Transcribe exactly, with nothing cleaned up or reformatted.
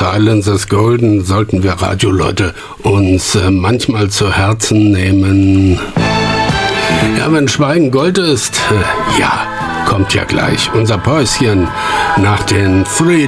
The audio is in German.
Silence is Golden sollten wir Radioleute uns äh, manchmal zu Herzen nehmen. Ja, wenn Schweigen Gold ist, äh, ja, kommt ja gleich unser Päuschen nach den Three